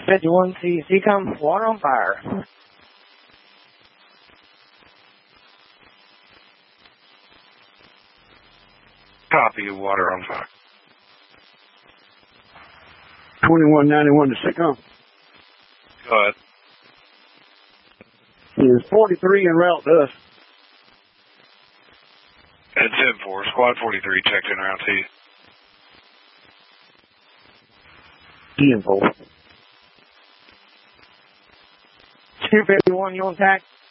51 CCOM, water on fire. Copy, water on fire. 2191 to SICOM. Go ahead. There's 43 en route to us. And 10-4, squad 43 checked in around T. T and 4. 251, you on tack?